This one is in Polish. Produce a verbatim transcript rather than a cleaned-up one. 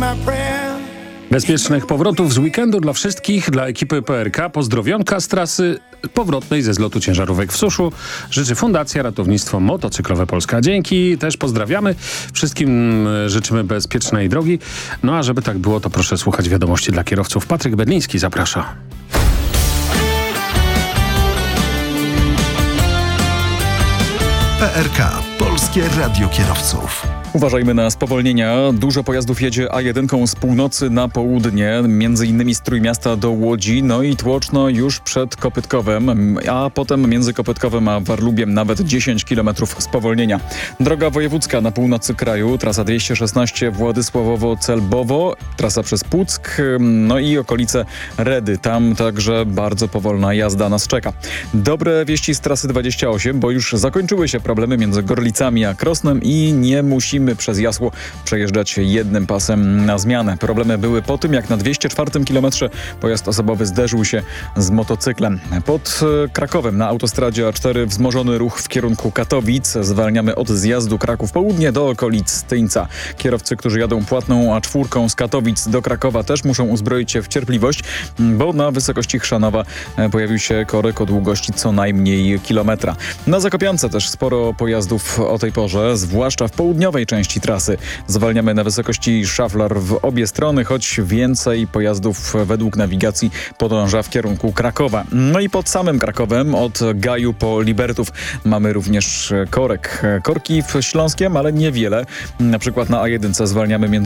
Bezpiecznych powrotów z weekendu dla wszystkich, dla ekipy P R K. Pozdrowionka z trasy powrotnej ze zlotu ciężarówek w Suszu życzy Fundacja Ratownictwo Motocyklowe Polska. Dzięki, też pozdrawiamy. Wszystkim życzymy bezpiecznej drogi. No a żeby tak było, to proszę słuchać wiadomości dla kierowców. Patryk Bedliński zaprasza. P R K. Polskie Radio Kierowców. Uważajmy na spowolnienia. Dużo pojazdów jedzie A jeden z północy na południe, między innymi z Trójmiasta do Łodzi, no i Tłoczno już przed Kopytkowem, a potem między Kopytkowem a Warlubiem nawet dziesięć kilometrów spowolnienia. Droga wojewódzka na północy kraju, trasa dwieście szesnaście Władysławowo-Celbowo, trasa przez Puck, no i okolice Redy. Tam także bardzo powolna jazda nas czeka. Dobre wieści z trasy dwadzieścia osiem, bo już zakończyły się problemy między Gorlicami a Krosnem i nie musimy przez Jasło przejeżdżać jednym pasem na zmianę. Problemy były po tym, jak na dwieście czwartym kilometrze pojazd osobowy zderzył się z motocyklem. Pod Krakowem na autostradzie A cztery wzmożony ruch w kierunku Katowic. Zwalniamy od zjazdu Kraków Południe do okolic Tyńca. Kierowcy, którzy jadą płatną A cztery z Katowic do Krakowa, też muszą uzbroić się w cierpliwość, bo na wysokości Chrzanowa pojawił się korek o długości co najmniej kilometra. Na Zakopiance też sporo pojazdów o tej porze, zwłaszcza w południowej części trasy. Zwalniamy na wysokości Szaflar w obie strony, choć więcej pojazdów według nawigacji podąża w kierunku Krakowa. No i pod samym Krakowem od Gaju po Libertów mamy również korek. Korki w Śląskiem, ale niewiele. Na przykład na A jeden zwalniamy między